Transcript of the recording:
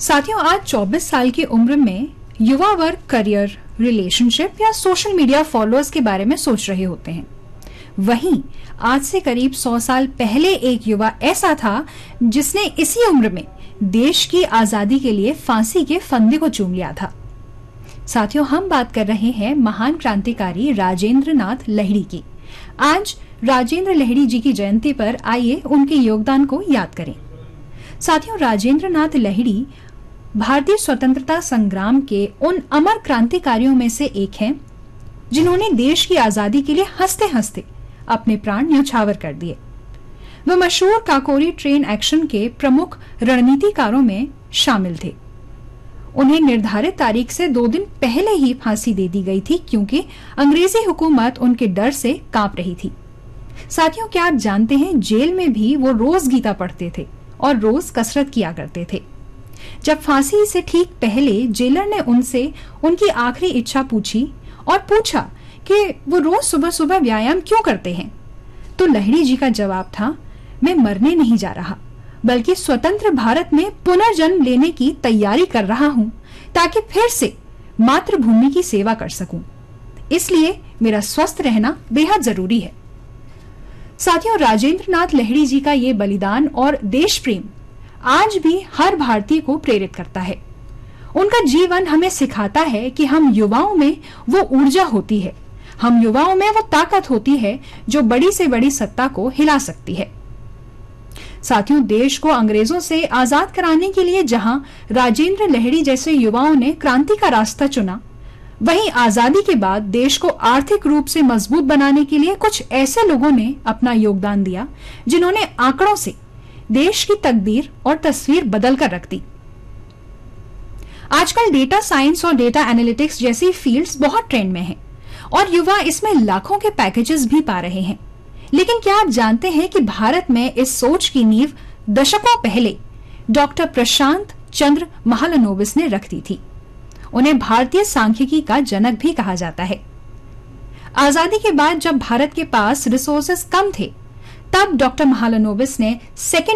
साथियों, आज 24 साल की उम्र में युवा वर्ग करियर, रिलेशनशिप या सोशल मीडिया फॉलोअर्स के बारे में सोच रहे होते हैं। वहीं आज से करीब 100 साल पहले एक युवा ऐसा था जिसने इसी उम्र में देश की आजादी के लिए फांसी के फंदे को चूम लिया था। साथियों, हम बात कर रहे हैं महान क्रांतिकारी राजेंद्र नाथ लाहिड़ी की। आज राजेंद्र लाहिड़ी जी की जयंती पर आइए उनके योगदान को याद करें। साथियों, राजेंद्र नाथ लाहिड़ी भारतीय स्वतंत्रता संग्राम के उन अमर क्रांतिकारियों में से एक हैं जिन्होंने देश की आजादी के लिए हंसते हंसते अपने प्राण न्यौछावर कर दिए। वह मशहूर काकोरी ट्रेन एक्शन के प्रमुख रणनीतिकारों में शामिल थे। उन्हें निर्धारित तारीख से 2 दिन पहले ही फांसी दे दी गई थी क्योंकि अंग्रेजी हुकूमत उनके डर से कांप रही थी। साथियों, क्या आप जानते हैं, जेल में भी वो रोज गीता पढ़ते थे और रोज कसरत किया करते थे। जब फांसी से ठीक पहले जेलर ने उनसे उनकी आखिरी इच्छा पूछी और पूछा कि वो रोज सुबह सुबह व्यायाम क्यों करते हैं, तो लाहिड़ी जी का जवाब था, मैं मरने नहीं जा रहा बल्कि स्वतंत्र भारत में पुनर्जन्म लेने की तैयारी कर रहा हूं ताकि फिर से मातृभूमि की सेवा कर सकूं। इसलिए मेरा स्वस्थ रहना बेहद जरूरी है। साथियों, राजेंद्र नाथ लाहिड़ी जी का ये बलिदान और देश प्रेम आज भी हर भारतीय को प्रेरित करता है। उनका जीवन हमें सिखाता है कि हम युवाओं में वो ऊर्जा होती है, हम युवाओं में वो ताकत होती है जो बड़ी से बड़ी सत्ता को हिला सकती है। साथियों, देश को अंग्रेजों से आजाद कराने के लिए जहां राजेंद्र लाहिड़ी जैसे युवाओं ने क्रांति का रास्ता चुना, वहीं आजादी के बाद देश को आर्थिक रूप से मजबूत बनाने के लिए कुछ ऐसे लोगों ने अपना योगदान दिया जिन्होंने आंकड़ों से देश की तकदीर और तस्वीर बदल कर रख दी। आजकल डेटा साइंस और डेटा एनालिटिक्स जैसी फील्ड्स बहुत ट्रेंड में हैं और युवा इसमें लाखों के पैकेजेस भी पा रहे हैं। लेकिन क्या आप जानते हैं कि भारत में इस सोच की नींव दशकों पहले डॉक्टर प्रशांत चंद्र महालनोबिस ने रख दी थी। उन्हें भारतीय सांख्यिकी का जनक भी कहा जाता है। आजादी के बाद जब भारत के पास रिसोर्सेज कम थे, तब डॉक्टर महालनोबिस ने सेकेंड